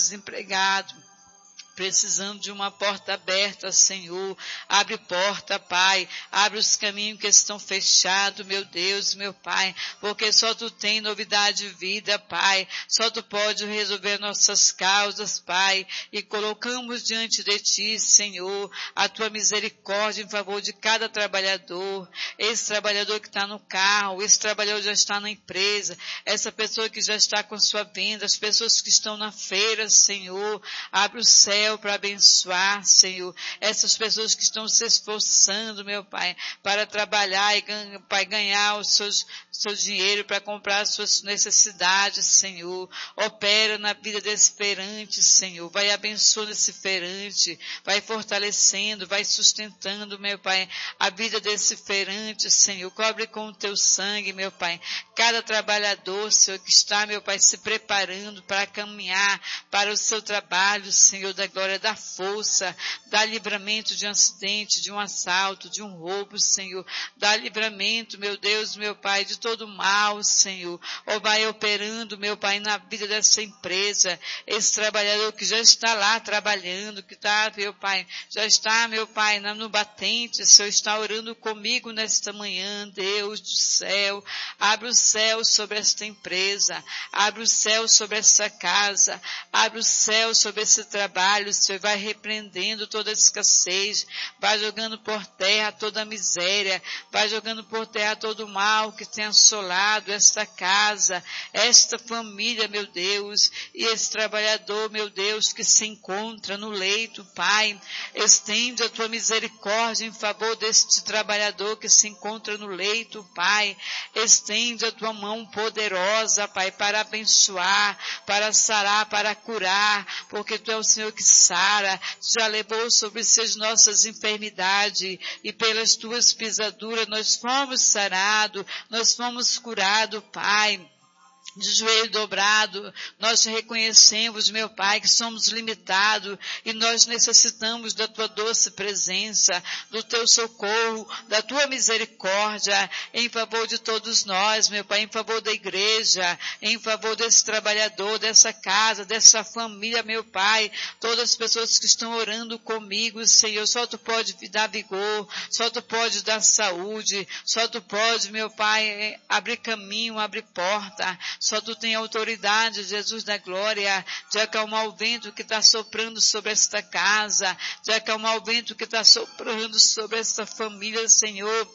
desempregado, precisando de uma porta aberta, Senhor. Abre porta, Pai. Abre os caminhos que estão fechados, meu Deus, meu Pai. Porque só Tu tem novidade de vida, Pai. Só Tu pode resolver nossas causas, Pai. E colocamos diante de Ti, Senhor, a Tua misericórdia em favor de cada trabalhador. Esse trabalhador que está no carro, esse trabalhador que já está na empresa, essa pessoa que já está com sua venda, as pessoas que estão na feira, Senhor. Abre o céu para abençoar, Senhor, essas pessoas que estão se esforçando, meu Pai, para trabalhar e Pai, ganhar o seu dinheiro para comprar as suas necessidades, Senhor. Opera na vida desse feirante, Senhor. Vai abençoando esse feirante, vai fortalecendo, vai sustentando, meu Pai, a vida desse feirante, Senhor. Cobre com o Teu sangue, meu Pai, cada trabalhador, Senhor, que está, meu Pai, se preparando para caminhar para o seu trabalho, Senhor, da glória, da força, dá livramento de um acidente, de um assalto, de um roubo, Senhor. Dá livramento, meu Deus, meu Pai, de todo mal, Senhor. Ó, vai operando, meu Pai, na vida dessa empresa, esse trabalhador que já está lá trabalhando, que está, meu Pai, já está, meu Pai, no batente, Senhor, está orando comigo nesta manhã, Deus do céu. Abre o céu sobre esta empresa, abre o céu sobre essa casa, abre o céu sobre esse trabalho, Senhor, vai repreendendo toda a escassez, vai jogando por terra toda a miséria, vai jogando por terra todo o mal que tem assolado esta casa, esta família, meu Deus, e esse trabalhador, meu Deus, que se encontra no leito, Pai. Estende a Tua misericórdia em favor deste trabalhador que se encontra no leito, Pai. Estende a Tua mão poderosa, Pai, para abençoar, para sarar, para curar, porque Tu é o Senhor que sara, já levou sobre si as nossas enfermidades e pelas Tuas pisaduras nós fomos sarados, nós fomos curados, Pai. De joelho dobrado, nós reconhecemos, meu Pai, que somos limitados e nós necessitamos da Tua doce presença, do Teu socorro, da Tua misericórdia em favor de todos nós, meu Pai, em favor da igreja, em favor desse trabalhador, dessa casa, dessa família, meu Pai, todas as pessoas que estão orando comigo, Senhor, só Tu pode dar vigor, só Tu pode dar saúde, só Tu pode, meu Pai, abrir caminho, abrir porta. Só Tu tem autoridade, Jesus da glória, de acalmar o vento que está soprando sobre esta casa, de acalmar o vento que está soprando sobre esta família, Senhor.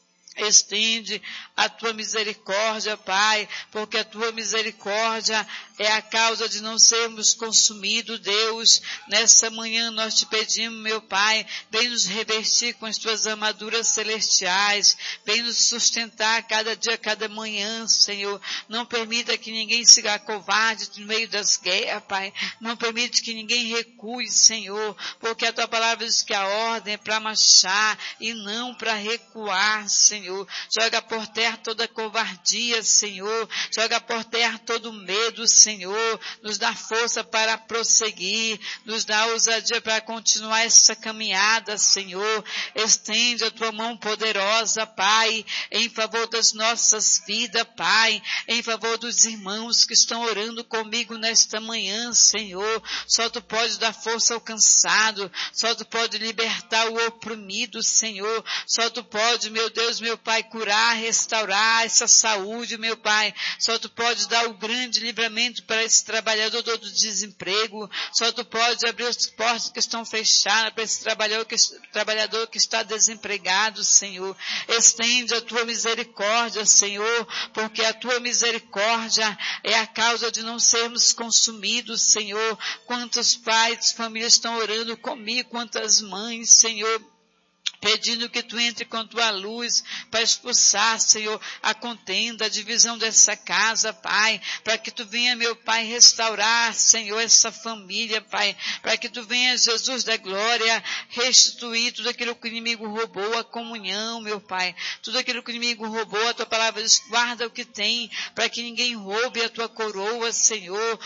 Estende a Tua misericórdia, Pai, porque a Tua misericórdia é a causa de não sermos consumidos, Deus. Nessa manhã nós Te pedimos, meu Pai, vem nos revestir com as Tuas armaduras celestiais, vem nos sustentar cada dia, cada manhã, Senhor. Não permita que ninguém siga covarde no meio das guerras, Pai. Não permita que ninguém recue, Senhor, porque a Tua palavra diz que a ordem é para marchar e não para recuar, Senhor. Joga por terra toda covardia, Senhor. Joga por terra todo medo, Senhor. Nos dá força para prosseguir. Nos dá ousadia para continuar essa caminhada, Senhor. Estende a Tua mão poderosa, Pai, em favor das nossas vidas, Pai. Em favor dos irmãos que estão orando comigo nesta manhã, Senhor. Só Tu pode dar força ao cansado. Só Tu pode libertar o oprimido, Senhor. Só Tu pode, meu Deus, meu Pai, curar, restaurar essa saúde, meu Pai. Só Tu pode dar o grande livramento para esse trabalhador do desemprego. Só Tu pode abrir as portas que estão fechadas para esse trabalhador que está desempregado, Senhor. Estende a Tua misericórdia, Senhor, porque a Tua misericórdia é a causa de não sermos consumidos, Senhor. Quantos pais, famílias estão orando comigo, quantas mães, Senhor, pedindo que Tu entre com Tua luz para expulsar, Senhor, a contenda, a divisão dessa casa, Pai, para que Tu venha, meu Pai, restaurar, Senhor, essa família, Pai, para que Tu venha, Jesus da glória, restituir tudo aquilo que o inimigo roubou, a comunhão, meu Pai, tudo aquilo que o inimigo roubou, a Tua palavra diz, guarda o que tem, para que ninguém roube a Tua coroa, Senhor,